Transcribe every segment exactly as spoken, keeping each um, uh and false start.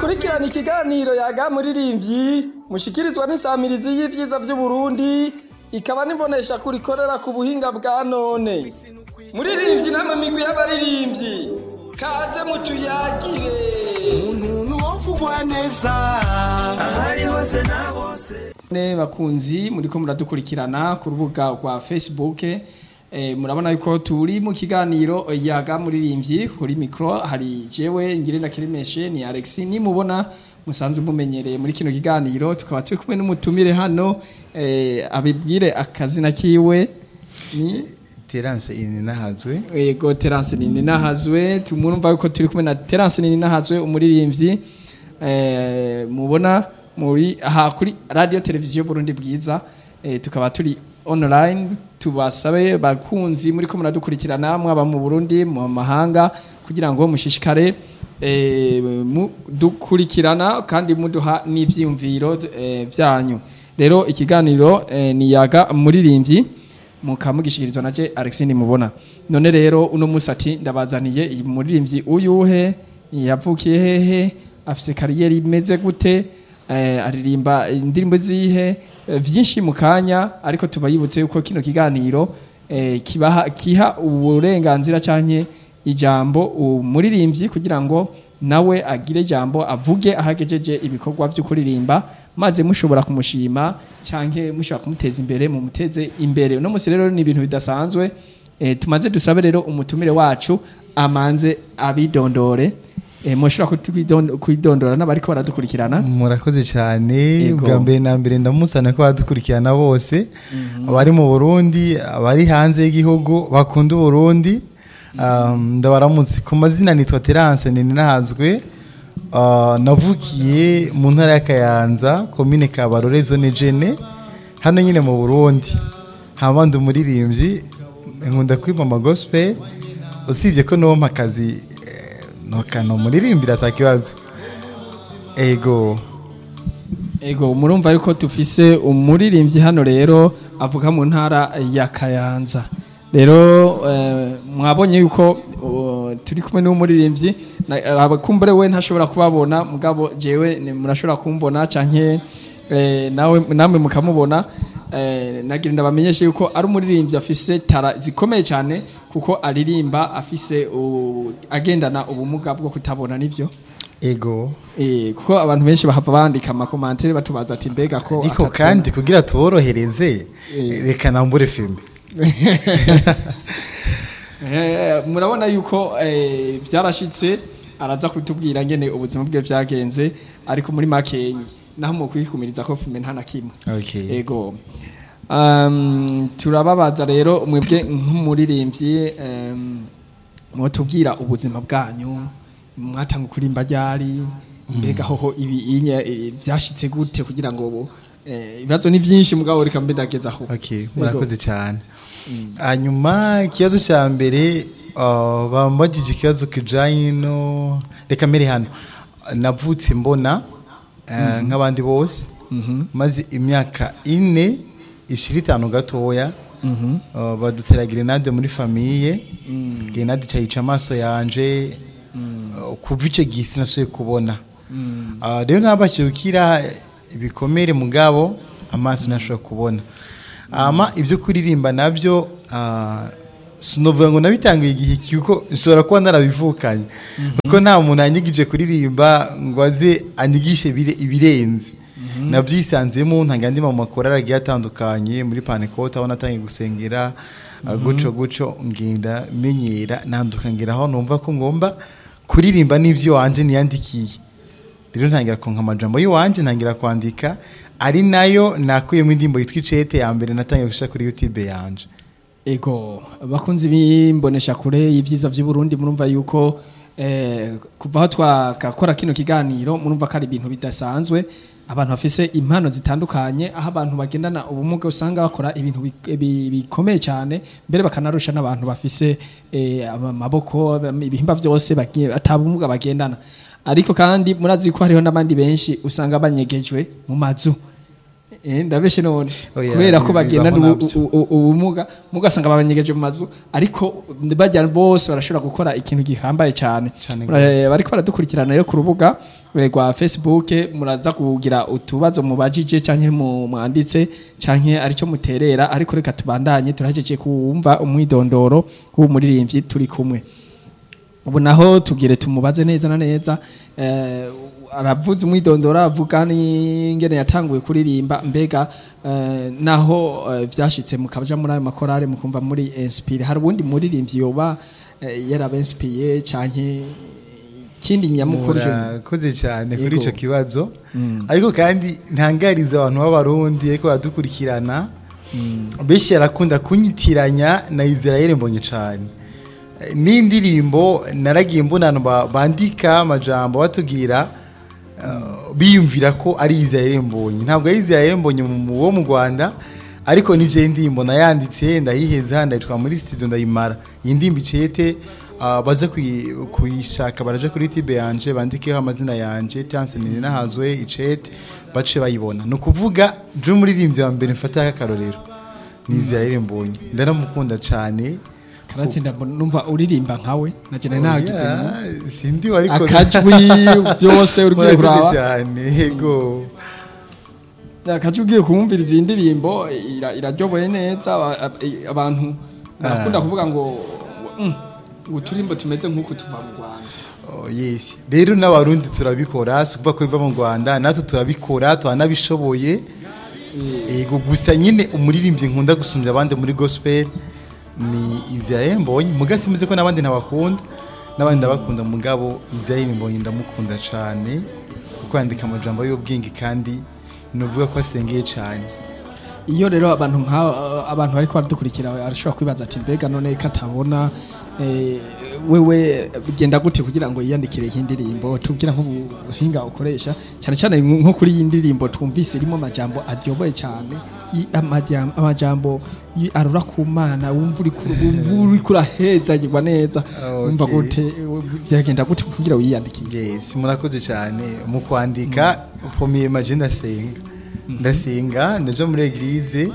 mukurikirana ikiganiro yaga muririmbyi mushikirizwa n'isamirizi y'ivyiza vy'u Burundi ikaba nibonesha kurikorera ku buhinga bwa none. Muririmbyi namwe migwi y'abaririmbyi kaze mutuyagire umuntu wovugwa neza ahari hose na bose. Ne bakunzi muriko muradukurikirana ku rubuga rwa Facebook. Eh, murabona yuko turi mu kiganiro yaga muririmbyi kuri micro hari jewe ngirenda kirimeshe ni Alex ni mubona musanzwe mumenyereye muri kino kiganiro tukaba turi kumwe n'umutumire hano eh, abibwire akazina kiwe ni Terence Ninahazwe. Yego Terence Ninahazwe tumurumva yuko turi kumwe na Terence Ninahazwe umuririmbyi eh, mubona muri aha kuri radio televiziyo Burundi bwiza eh, tukaba turi online tubasabe bakunzi muri ko muradukurikirana mwaba mu Burundi mu mahanga kugira ngo mushishikare eh, dukurikirana kandi muduha n'ivyiyumviro eh, byanyu. Rero ikiganiro eh, ni yaga muririmbyi mukamugishikirizwa naje Alexine mubona. None rero uno musati ndabazaniye muririmbyi uyuhe yavukiye hehe afise kariyeri imeze gute eh, aririmba indirimbo zihe vyinshi mukanya ariko tubayibutse yuko kino kiganiro eh, kibaha kiha uburenganzira canke ijambo umuririmbyi kugira ngo nawe agire ijambo avuge ahagejeje ibikorwa byo kuririmba maze mushobora kumushima canke mushobora kumuteza imbere mu muteze imbere. No musi rero ni ibintu bidasanzwe eh, tumaze dusabe rero umutumire wacu amanze abidondore. Eh, mushobora kwidondora n'abariko baradukurikirana. Murakoze cyane bwa mbere na mbere ndamusana ko badukurikirana bose mm -hmm. abari mu Burundi abari hanze y'igihugu bakunda Burundi um, ndabaramutse ku mazina nitwa Terence Ninahazwe uh, navukiye mu ntara ya Kayanza commune Kabarore zone Jene hano nyine mu Burundi habandi umuririmbyi nkunda kwimama gospel usibye ko no makazi nokano muririmbira atakibazo. Ego Ego murumva ariko tufise umuririmbyi hano rero avuga mu ntara ya Kayanza. Rero eh, mwabonye yuko uh, turi kumwe n'umuririmbyi abakumbere we ntashobora kubabona mugabo jewe murashobora kumbona canke eh, nawe namwe mukamubona. Eh, nagira ndabamenyeshe yuko ari umuririmbyi afise tara zikomeye cyane kuko aririmba afise uh, agendana ubumuga bwo kutabona nivyo. Ego eh kuko abantu benshi bahava bandika ama commentaire batubaza ati mbega ko ariko kandi kugira tuborohereze eh. reka nambure filme. Eh murabona yuko eh byarashitse araza kutubwira ngene ubuzima bwe byagenze ariko muri makenyi naho mu kwikumiriza ko filme ntana kimwe. Okay. Ego um turababaza rero mwebwe nk'umuririmbyi um mutubwira ubuzima bwanyu mwatanga kurimba ryari mbega hoho ibi byashitse gute kugira ngo ibibazo ni byinshi mugabo reka mbe ndageza aho. Okay murakoze cyane. Hanyuma kiyazo cya mbere bambagije ikibazo kijanye no reka mere hano navutse mbona Uh, nk'abandi bose mm -hmm. maze imyaka ine ishira itanu gatoya mm -hmm. uh, badutera grenade muri famille mm. grenade cyayica amaso yanje mm. uh, kuva ico gisi nasuye kubona mm. uh, rero nabashukira ibikomere mugabo amaso nashobora kubona mm. ama ibyo kuririmba nabyo uh, sinovuga ngo nabitangiye igihe cyuko nshobora kuba narabivukanye kuko nta muntu anyigije kuririmba ngo aze anyigishe bire ibirenze nabyisanzemo ntangandi mu makorara agiye atandukanye muri Panekota aho natangiye gusengera guco guco ngenda menyera nandukangira aho numva ko ngomba kuririmba n'ivyo wanje niyandikiye rero ntangira ko nkamajambo yiwanje ntangira kwandika ari nayo nakuye mu ndimbo yitwa Icete ya mbere natangiye gushaka kuri YouTube yanje. Ego bakunzi bimbonesha kure y'ivyiza vy'u Burundi murumva yuko eh kuva aho twakakora kino kiganiro murumva ko ari ibintu bidasanzwe abantu bafise impano zitandukanye aho abantu bagendana ubumuga usanga bakora ibintu bikomeye cyane mbere bakanarusha n'abantu bafise eh, amaboko ibihimba byose atabumuga bagendana ariko kandi murazi ko hariho n'abandi benshi usanga banyegejwe mu mazu eh ndabeshe none Oya, kubera ko bibaho bagenda navyo. ubumuga mugasanga babanyegeje mu mazu ariko bajya bose barashobora gukora ikintu gihambaye cyane Cane Eh, gose. bariko baradukurikirana rero ku rubuga eh, rwa Facebook muraza kugira utubazo mubajije canke mu mwanditse canke arico muterera ariko reka tubandanye turahejeje kumva umwidondoro w'umuririmbyi turi kumwe ubu naho tugire tumubaze neza na neza eh, aravuze umwidondoro avuga n'ingene yatanguye kuririmba mbega eh, naho eh, vyashitse mukaja muri ayo makorale mukumva muri inspire hari ubundi muririmbyi yoba eh, yarabenspiye canke kindi nyamukuru je murakoze cyane kuri Yego. ico kibazo ariko kandi ntangariza abantu b'abarundi ariko badukurikirana benshi yarakunda kunyitiranya na Israel Mbonyi cyane n'indirimbo naragiye mbonana ba- bandika amajambo batubwira uh, biyumvira ko ari Israel Mbonyi ntabwo ari Israel Mbonyi mu- wo mu Rwanda ariko nije indirimbo nayanditse ndayiheza ndayitwa muri studio ndayimara iyi ndimbo icete uh, baze kuyi- kuyishaka baraje kuri tibe yanje bandikeho amazina yanje Tanse Ninahazwe icete bace bayibona no kuvuga je umuririmbyi wa mbere mfata akarorero ni Israel Mbonyi ndaramukunda cyane karatsinda mbona- numva uririmba nkawe naje nari nagize ngo Yeah, sindi wariko akajwi byose uri Murakoze kuraba cyane yego akajwi ugiye kumviriza iyi ndirimbo ira- iraryoboye neza aba- ab- abantu barakunda kuvuga ngo mm, ngo uturimbo tumeze nk'uko tuva mu Rwanda Oh, yes rero n'abarundi turabikora si ukuvuga ko biva mu Rwanda natwe turabikora twanabishoboye yego gusa nyine umuririmbyi nkunda gusumbya abandi muri gospel ni Israel Mbonyi mugasi meze ko n'abandi ntabakunda n'abandi ndabakunda mugabo Israel Mbonyi ndamukunda cyane kuko yandika amajambo y'ubwenge kandi nuvuga ko asengeye cyane iyo rero abantu nka abantu bariko baradukurikira arashobora kwibaza ati mbega none ko atabona eh, wewe bigenda gute kugira ngo yiyandikire nk'indirimbo tubwira nk'ubuhinga ukoresha cyane cyane nko kuri iyi ndirimbo twumvise irimo amajambo aryoboye cyane i- amajam- amajambo y- arura ku mana wumva uri ku- wumva uri kurahezagirwa neza Okay. wumva gute byagenda gute kugira wiyandikire yes murakoze cyane mu kwandika premier maje ndasenga ndasenga ndaje muri eglise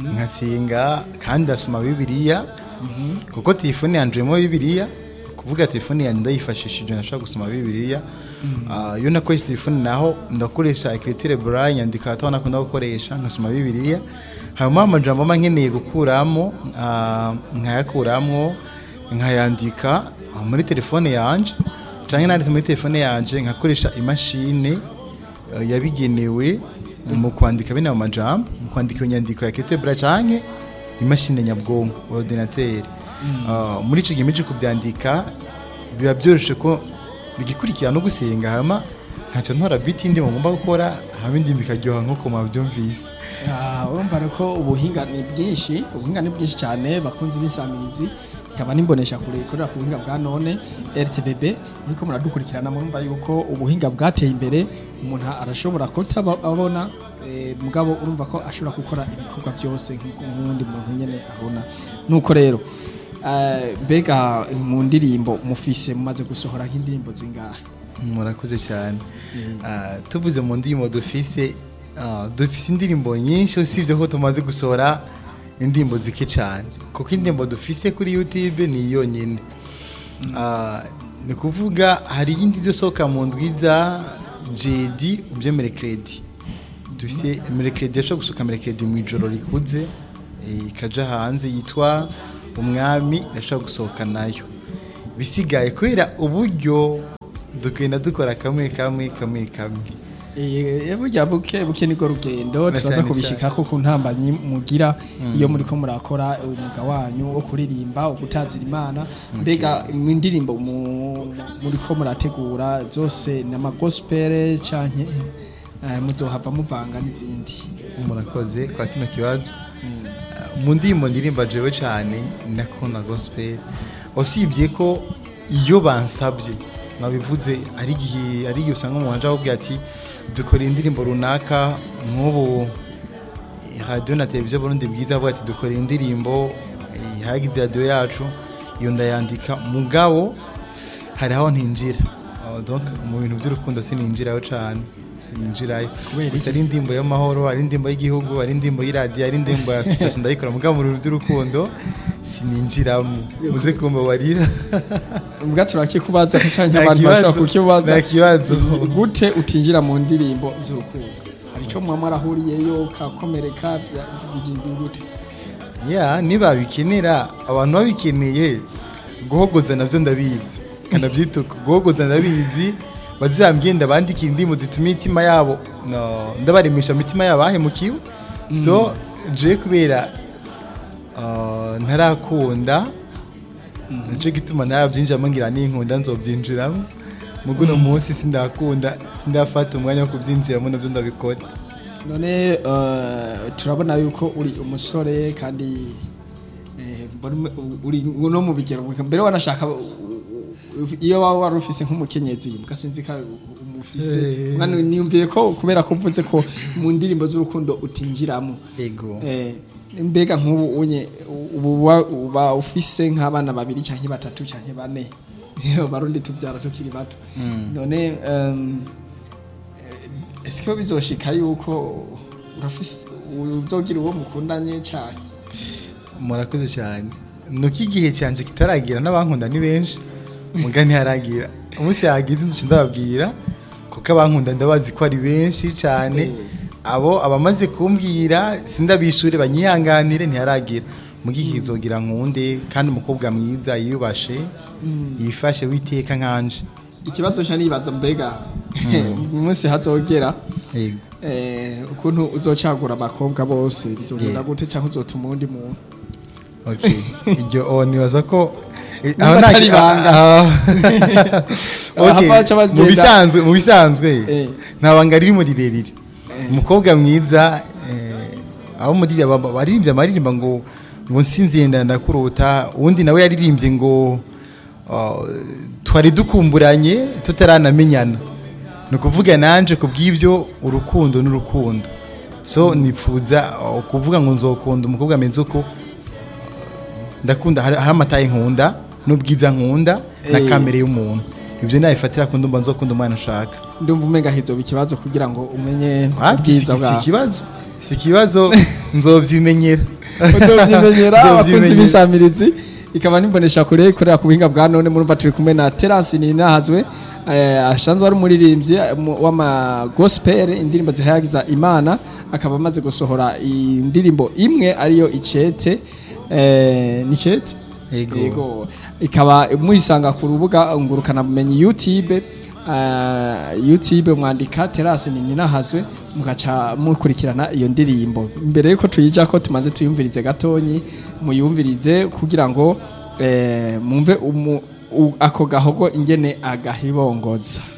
nkasenga kandi ndasoma bibiliya kuko telefone yanje mo bibiliya kuvuga telefone yanjye ndayifashishije nashaka gusoma bibiliya Ah, iyo nakoresha telefone naho ndakoresha écriture braille nyandika ataho nakunda gukoresha nkasoma bibiliya hanyuma amajambo amwe nkeneye gukuramo ah, nkayakuramo nkayandika ah, muri telefone yanje canke nanditse muri telefone yanje nkakoresha imashine eh, yabigenewe mu kwandika bene ayo majambo mu kwandika inyandiko ya écriture braille canke imashine nyabwonko ordinateur Ah, muri ico gihe mije kubyandika biba byoroshe ko bigikurikira no gusenga hama nkaca ntora beat indi ngomba gukora hama indi bikaryoha nkuko mwabyumvise Ah, urumva rero ko ubuhinga ni bwinshi ubuhinga ni bwinshi cyane bakunze ibisamirizi ikaba nimbonesha kure ikorera ku buhinga bwa none R T B B niko muradukurikirana murumva yuko ubuhinga bwateye imbere umuntu arashobora kutababona eh, mugabo urumva ko ashobora gukora ibikorwa byose nk'undi muntu nyene abona nuko rero eh, mbega mu ndirimbo mufise mumaze gusohora nk'indirimbo zingahe murakoze cyane Ah, tuvuze mu ndirimbo dufise ah, dufise indirimbo nyinshi usibye ko tumaze gusohora indirimbo zike cyane kuko indirimbo dufise kuri YouTube ni yonyine Ah, ni kuvuga hari iyindi izosohoka mu ndwiza jeudi ubyo merekredi dufise merekredi yashobora gusohoka merekredi mu ijoro rikuze eh, ikaja hanze yitwa umwami yashobora gusohoka nayo bisigaye kubera uburyo dukenda dukora kamwe kamwe kamwe kamwe Eh burya buke buke niko rugendo Na turaza cyane kubishikako ku ntambanyi mugira iyo muri ko murakora umwuga wanyu wo kuririmba ugutazira imana mbega mu ndirimbo mu- muri ko murategura zose nama gospel canke eh, muzohava muvanga n'izindi murakoze kwa kino kibazo mu ndirimbo ndirimba jewe cyane nakunda gospel usibye ko iyo bansabye nabivuze ari gihe ari gihe usanga mu wanje ahubwo ati dukora indirimbo runaka nk'ubu radio na televiziyo Burundi bwiza avuga ati dukora indirimbo eh, hagize radio yacu iyo ndayandika mugabo hari aho ntinjira. Oh, donc mu bintu by'urukundo sininjiraho cyane sininjirayo Kubera gusa ari indirimbo y'amahoro ari indirimbo y'igihugu ari indirimbo y'iradiyo ari indirimbo ya association ndayikora mugabo mu bintu by'urukundo sininjiramo muze kumbabarira ubwa turakikubaza cyane abantu bashaka kukibaza nta kibazo gute utinjira mu ndirimbo z'urukundo arico mwamara ahuriyeyo kakomereka bigindi gute ya niba bikenera abantu babikeneye guhogoza navyo ndabizi kana byituka guhogoza ndabizi bazambye bandikira indimo zituma imitima yabo no ndabarimisha imitima yabo ahemukiwe so je kubera uh, ntarakunda nje gituma narabyinjiramo ngira n'inkunda nzobyinjiramo mugo no munsi sindakunda sindafata umwanya wo kubyinjiramo nabyo ndabikora none uh, turabona yuko uri umusore kandi eh, uri no mu bigero mbere wanashaka iyo waba warufise nk'umukenyezi mugasinzi ka umufise mwana niyumviye ko kubera ko mvuze ko mu ndirimbo z'urukundo utinjiramo yego eh mbega nk'ubu unye ubu uba ufise nk'abana babiri canke batatu canke bane barundi tubyara tukiri bato none um, est-ce que bizoshika yuko urafise uzogira uwo mukundanye cyane murakoze cyane nuko igihe cyanje kitaragira n'abankunda ni benshi mugani haragira umunsi yagize inzu ndababwira kuko abankunda ndabazi ko ari benshi cyane abo abamaze kumbwira sindabishure banyihanganire ntiharagira mugihe izogira nkunde kandi umukobwa mwiza yubashe yifashe witeka nkanje ikibazo cyo nibaza mbega umunsi hazogera yego eh ukuntu uzocagura abakobwa bose bizogenda gute cyangwa uzotuma undi muntu okay iryo oni waza ko aho ntari banga mu bisanzwe mu bisanzwe ntabanga riri muri ririre umukobwa mwiza aho muri baririmbye amaririmba ngo ngo nsinzenda ndakuruta undi nawe yaririmbye ngo twari dukumburanye tutaranamenyana no kuvuga nanje kubw'ibyo urukundo n'urukundo so nifuza kuvuga ngo nzokunda umukobwa amenze uko ndakunda hari amataye nkunda n'ubwiza nkunda na kamere y'umuntu ibyo nayifatira ko ndumva nzokunda umwana ushaka ndumva umenga hizo bikibazo kugira ngo umenye ubwiza bwa si kibazo si kibazo nzobyimenyera nzobyimenyera abakunzi bisamirizi ikaba nimbonesha kure korera ku buhinga bwa none murumva turi kumwe na Terence Ninahazwe ashanzwe ari umuririmbyi w'ama gospel indirimbo zihayagiza Imana akaba amaze gusohora indirimbo imwe ariyo icete eh ni cete yego ikaba muyisanga ku rubuga ngurukana bumenyi YouTube uh, YouTube mwandika Terence Ninahazwe mugaca mukurikirana iyo ndirimbo mbere yuko tuyija ko tumaze tuyumvirize gatonyi muyumvirize kugira ngo eh mumve ako gahogo ingene agahibongoza